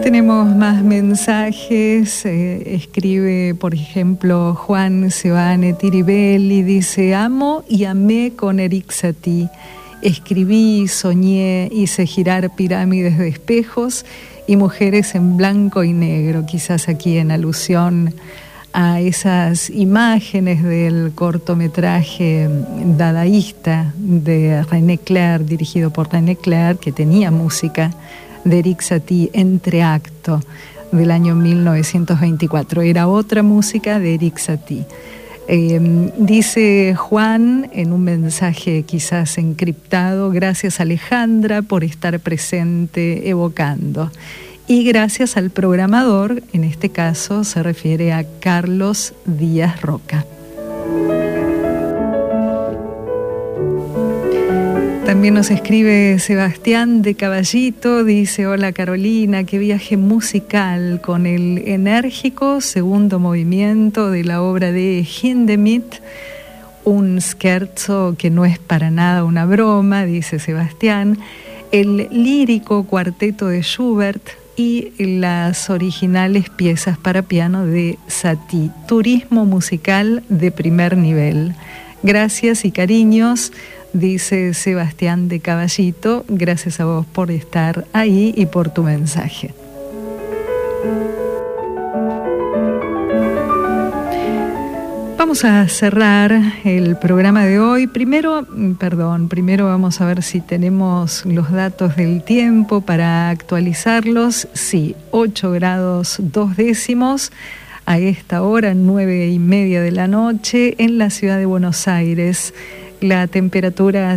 Tenemos más mensajes. Escribe, por ejemplo, Juan Sebane Tiribelli, dice: amo y amé con Erik Satie. Escribí, soñé, hice girar pirámides de espejos y mujeres en blanco y negro, quizás aquí en alusión a esas imágenes del cortometraje dadaísta de René Clair, dirigido por René Clair, que tenía música de Erik Satie, Entreacto, del año 1924. Era otra música de Erik Satie. Dice Juan en un mensaje quizás encriptado: gracias Alejandra por estar presente evocando. Y gracias al programador, en este caso se refiere a Carlos Díaz Roca. También nos escribe Sebastián de Caballito, dice: hola Carolina, qué viaje musical con el enérgico segundo movimiento de la obra de Hindemith, un scherzo que no es para nada una broma, dice Sebastián, el lírico cuarteto de Schubert y las originales piezas para piano de Satie, turismo musical de primer nivel. Gracias y cariños, dice Sebastián de Caballito. Gracias a vos por estar ahí y por tu mensaje. Vamos a cerrar el programa de hoy. Primero vamos a ver si tenemos los datos del tiempo para actualizarlos. Sí, 8 grados 2 décimos a esta hora, 9:30 de la noche, en la ciudad de Buenos Aires. La temperatura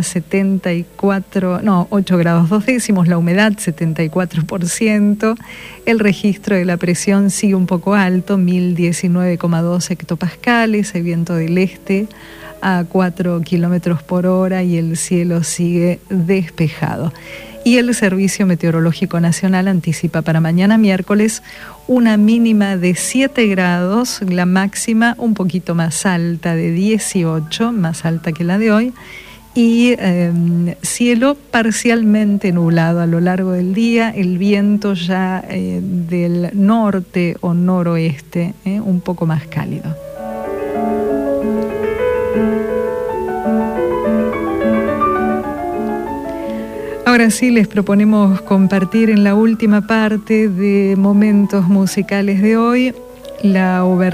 8 grados 2 décimos, la humedad 74%, el registro de la presión sigue un poco alto, 1019,2 hectopascales, el viento del este a 4 kilómetros por hora y el cielo sigue despejado. Y el Servicio Meteorológico Nacional anticipa para mañana miércoles una mínima de 7 grados, la máxima un poquito más alta de 18, más alta que la de hoy, y cielo parcialmente nublado a lo largo del día, el viento ya del norte o noroeste, un poco más cálido. Ahora sí, les proponemos compartir en la última parte de Momentos Musicales de hoy la obertura